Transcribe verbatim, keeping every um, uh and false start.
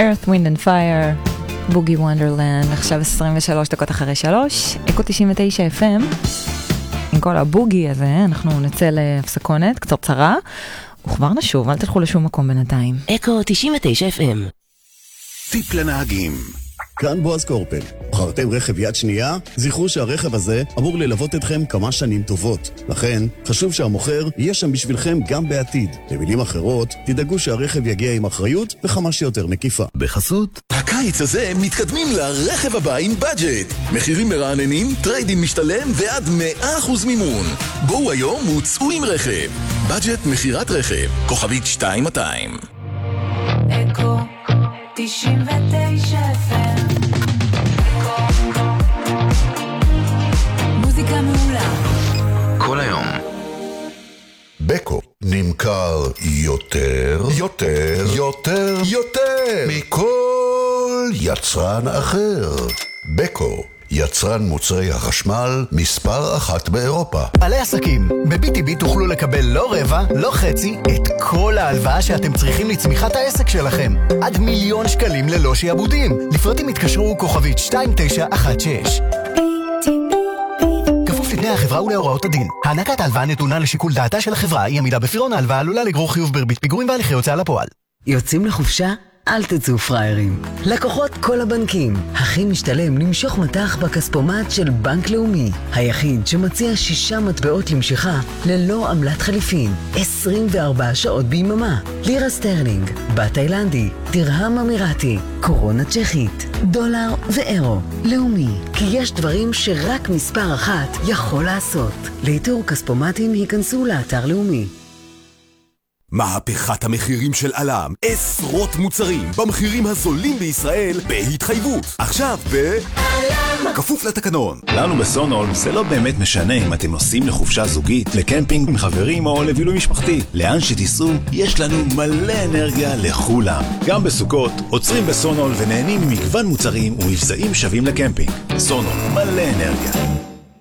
Earth, Wind and Fire, בוגי וונדרלנד, עכשיו עשרים ושלוש דקות אחרי שלוש, אקו תשעים ותשע אף אם, עם כל הבוגי הזה, אנחנו נצא להפסקונת, קצרצרה, וכבר נשוב, אל תלכו לשום מקום בינתיים. אקו תשעים ותשע אף אם. טיפ לנהגים. כאן בועז קורפל. בחרתם רכב יד שנייה? זכרו שהרכב הזה אמור ללוות אתכם כמה שנים טובות. לכן, חשוב שהמוכר יהיה שם בשבילכם גם בעתיד. במילים אחרות, תדאגו שהרכב יגיע עם אחריות וכמה שיותר מקיפה. בחסות. הקיץ הזה מתקדמים לרכב הבא עם בדג'ט. מחירים מרעננים, טריידין משתלם ועד מאה אחוז מימון. בואו היום וצאו עם רכב. בדג'ט מחירת רכב. כוכבית שתיים מאתיים. אקו תשעים ותשע אף אם. מוזיקה מעולה כל היום. בקו נמכר יותר, יותר, יותר, יותר מכל יצרן אחר. בקו, יצרן מוצרי החשמל מספר אחת באירופה. בעלי עסקים, ב-בי טי בי תוכלו לקבל לא רבע, לא חצי, את כל ההלוואה שאתם צריכים לצמיחת העסק שלכם. עד מיליון שקלים ללא שיעבודים. לפרטים התקשרו כוכבית שתיים תשע אחת שש. כפוף לתנאי החברה ולהוראות הדין. הענקת ההלוואה נתונה לשיקול דעתה של החברה, אי עמידה בפירעון ההלוואה עלולה לגרור חיוב בריבית פיגורים והליכי הוצאה לפועל. יוצאים לחופשה? אל תצאו פריירים. לקוחות כל הבנקים. הכי משתלם למשוך מטח בכספומט של בנק לאומי. היחיד שמציע שישה מטבעות למשיכה ללא עמלת חליפין. עשרים וארבע שעות ביממה. לירה סטרלינג, בת תאילנדי, דרהם אמירתי, קורונה צ'כית, דולר ואירו. לאומי, כי יש דברים שרק מספר אחת יכול לעשות. לאיתור כספומטים היכנסו לאתר לאומי. מהפכת המחירים של אלם, עשרות מוצרים במחירים הזולים בישראל בהתחייבות. עכשיו ב... אלם! כפוף לתקנון. לנו בסונול זה לא באמת משנה אם אתם נוסעים לחופשה זוגית, לקמפינג עם חברים או לבילוי משפחתי. לאן שתיסעו, יש לנו מלא אנרגיה לכולם. גם בסוכות, עוצרים בסונול ונהנים ממגוון מוצרים ומבצעים שווים לקמפינג. סונול, מלא אנרגיה.